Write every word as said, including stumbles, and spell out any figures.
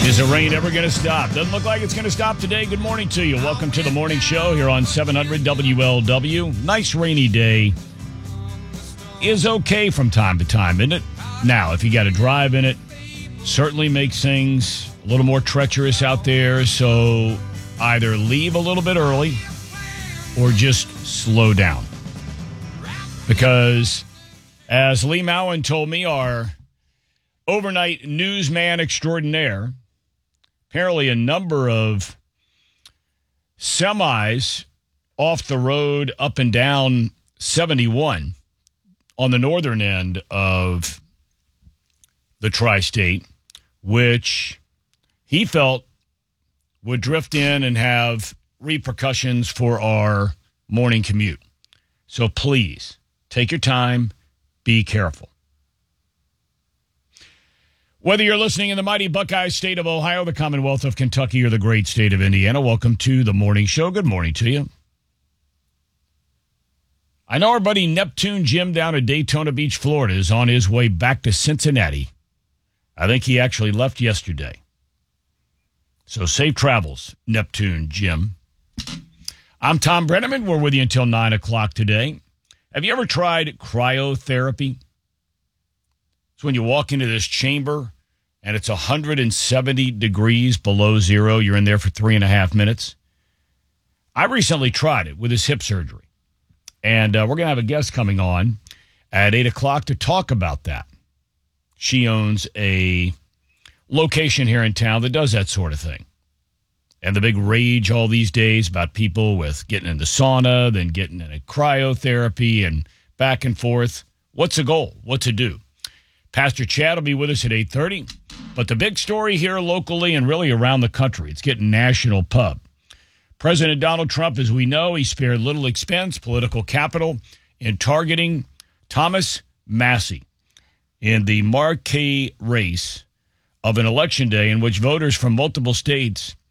Is the rain ever going to stop? Doesn't look like it's going to stop today. Good morning to you. Welcome to the morning show here on seven hundred W L W. Nice rainy day is okay from time to time, isn't it? Now, if you got to drive in it, certainly makes things a little more treacherous out there. So either leave a little bit early or just slow down. Because as Lee Mowen told me, our overnight newsman extraordinaire, apparently a number of semis off the road up and down seventy-one on the northern end of the tri-state, which he felt would drift in and have repercussions for our morning commute. So please, take your time, be careful. Whether you're listening in the mighty Buckeye state of Ohio, the Commonwealth of Kentucky, or the great state of Indiana, welcome to the morning show. Good morning to you. I know our buddy Neptune Jim down at Daytona Beach, Florida, is on his way back to Cincinnati. I think he actually left yesterday. So safe travels, Neptune Jim. I'm Tom Brenneman. We're with you until nine o'clock today. Have you ever tried cryotherapy? It's when you walk into this chamber and it's one hundred seventy degrees below zero. You're in there for three and a half minutes. I recently tried it with his hip surgery. And uh, we're going to have a guest coming on at eight o'clock to talk about that. She owns a location here in town that does that sort of thing. And the big rage all these days about people with getting in the sauna, then getting in a cryotherapy and back and forth. What's the goal? What to do? Pastor Chad will be with us at eight thirty. But the big story here locally and really around the country, it's getting national pub. President Donald Trump, as we know, he spared little expense, political capital, in targeting Thomas Massie in the marquee race of an election day in which voters from multiple states